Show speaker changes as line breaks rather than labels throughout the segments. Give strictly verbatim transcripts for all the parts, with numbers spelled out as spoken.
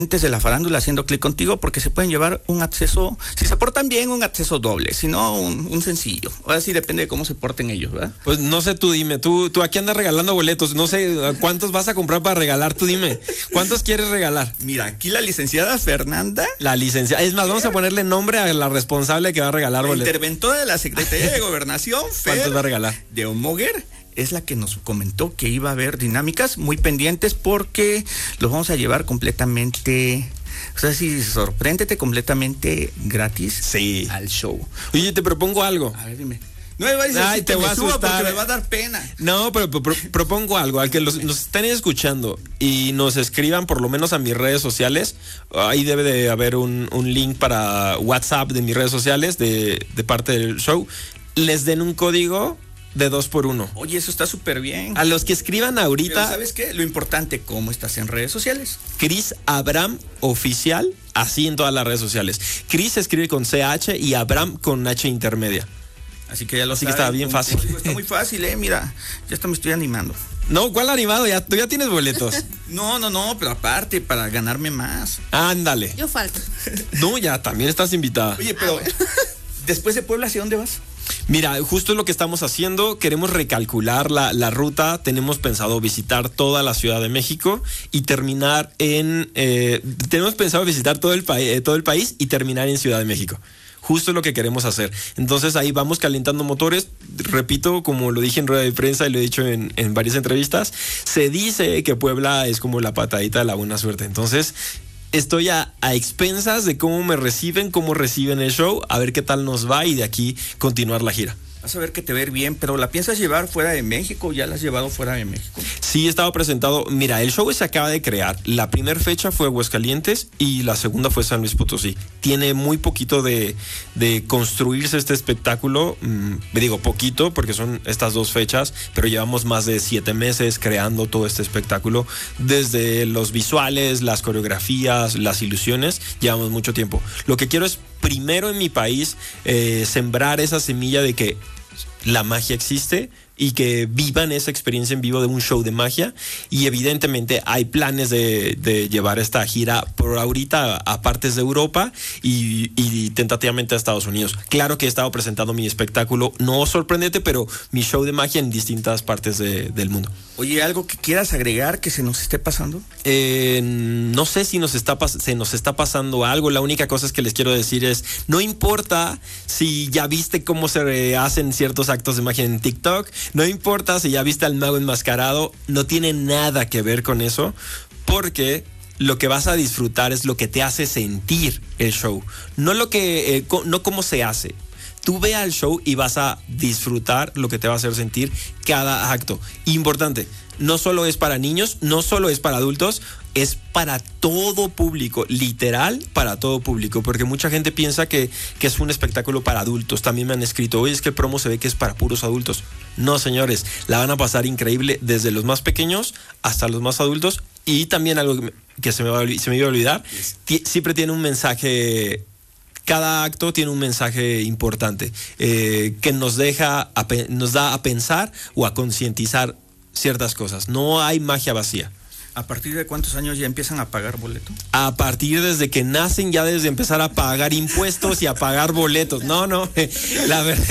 de la farándula haciendo clic contigo, porque se pueden llevar un acceso, si se portan bien, un acceso doble, si no, un, un sencillo. Ahora sí depende de cómo se porten ellos, ¿verdad?
Pues no sé, tú dime, tú, tú aquí andas regalando boletos, no sé cuántos vas a comprar para regalar, tú dime, ¿cuántos quieres regalar?
Mira, aquí la licenciada Fernanda.
La licenciada, es más, vamos a ponerle nombre a la responsable que va a regalar
la
boletos.
Interventora de la Secretaría de Gobernación, Fer,
¿cuántos va a regalar?
De Omoguer, es la que nos comentó que iba a haber dinámicas muy pendientes porque los vamos a llevar completamente... O sea, sí, sorpréndete completamente gratis
sí.
al show.
Oye, te propongo algo.
A ver, dime. No me vayas a
Ay, te voy a asustar.
Porque me va a dar pena.
No, pero pro, propongo algo. Al que los, nos estén escuchando y nos escriban por lo menos a mis redes sociales, ahí debe de haber un, un link para WhatsApp de mis redes sociales de, de parte del show. Les den un código de dos por uno.
Oye, eso está súper bien.
A los que escriban ahorita.
Pero ¿sabes qué? Lo importante, ¿cómo estás en redes sociales?
Chris Abram Oficial, así en todas las redes sociales. Chris se escribe con C H y Abram con H intermedia.
Así que ya lo
Así que está bien fácil.
Está muy fácil, eh, mira, ya hasta me estoy animando.
No, ¿cuál animado? Ya, tú ya tienes boletos.
No, no, no, pero aparte, para ganarme más.
Ándale.
Yo falto.
No, ya, también estás invitada.
Oye, pero, ah, bueno. Después de Puebla, ¿hacia dónde vas?
Mira, justo es lo que estamos haciendo, queremos recalcular la, la ruta, tenemos pensado visitar toda la Ciudad de México y terminar en, eh, tenemos pensado visitar todo el, pa- eh, todo el país y terminar en Ciudad de México. Justo es lo que queremos hacer. Entonces ahí vamos calentando motores. Repito, como lo dije en rueda de prensa y lo he dicho en, en varias entrevistas, se dice que Puebla es como la patadita de la buena suerte. Entonces estoy a, a expensas de cómo me reciben, cómo reciben el show, a ver qué tal nos va y de aquí continuar la gira.
Vas a ver que te ver bien, pero ¿la piensas llevar fuera de México o ya la has llevado fuera de México?
Sí, estaba presentado. Mira, el show se acaba de crear. La primera fecha fue Aguascalientes y la segunda fue San Luis Potosí. Tiene muy poquito de, de construirse este espectáculo. Mm, me digo poquito porque son estas dos fechas, pero llevamos más de siete meses creando todo este espectáculo. Desde los visuales, las coreografías, las ilusiones, llevamos mucho tiempo. Lo que quiero es primero en mi país eh, sembrar esa semilla de que la magia existe y que vivan esa experiencia en vivo de un show de magia, y evidentemente hay planes de, de llevar esta gira por ahorita a partes de Europa y, y tentativamente a Estados Unidos. Claro que he estado presentando mi espectáculo, no sorprendente, pero mi show de magia en distintas partes de, del mundo.
Oye, ¿algo que quieras agregar que se nos esté pasando?
Eh, no sé si nos está pas- se nos está pasando algo. La única cosa es que les quiero decir es, no importa si ya viste cómo se hacen ciertos actos de magia en TikTok, no importa si ya viste al mago enmascarado, no tiene nada que ver con eso, porque lo que vas a disfrutar es lo que te hace sentir el show, no lo que, eh, co- no cómo se hace. Tú ve al show y vas a disfrutar lo que te va a hacer sentir cada acto. Importante, no solo es para niños, no solo es para adultos, es para todo público, literal para todo público, porque mucha gente piensa que, que es un espectáculo para adultos. También me han escrito, oye, es que el promo se ve que es para puros adultos. No, señores, la van a pasar increíble desde los más pequeños hasta los más adultos. Y también algo que, me, que se, me va, se me iba a olvidar, t- siempre tiene un mensaje. Cada acto tiene un mensaje importante eh, que nos deja, a, nos da a pensar o a concientizar ciertas cosas. No hay magia vacía.
¿A partir de cuántos años ya empiezan a pagar boleto?
A partir desde que nacen, ya desde empezar a pagar impuestos y a pagar boletos. No, no. La, ver,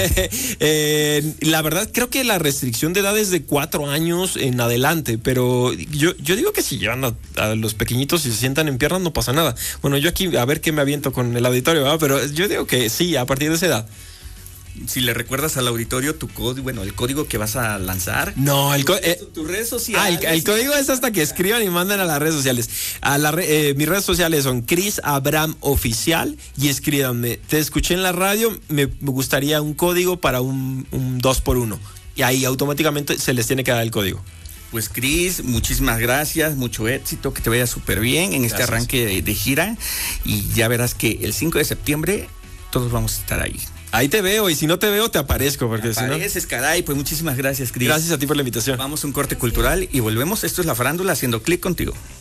eh, la verdad, creo que la restricción de edad es de cuatro años en adelante. Pero yo, yo digo que si llevan a, a los pequeñitos y se sientan en piernas, no pasa nada. Bueno, yo aquí a ver qué me aviento con el auditorio, ¿verdad? Pero yo digo que sí, a partir de esa edad.
Si le recuerdas al auditorio tu código, bueno, el código que vas a lanzar.
No, el código. Eh,
tus redes sociales.
Ah, el, el código es hasta que escriban y manden a las redes sociales. A la re, eh, mis redes sociales son Chris Abram Oficial y escríbanme. Te escuché en la radio, me, me gustaría un código para un, un dos por uno. Y ahí automáticamente se les tiene que dar el código.
Pues Chris, muchísimas gracias, mucho éxito, que te vaya súper bien en este gracias. arranque de, de gira. Y ya verás que el cinco de septiembre todos vamos a estar ahí.
Ahí te veo, y si no te veo, te aparezco. Porque
te apareces, si no... caray, pues muchísimas gracias, Chris.
Gracias a ti por la invitación.
Vamos a un corte cultural y volvemos. Esto es La Farándula, haciendo clic contigo.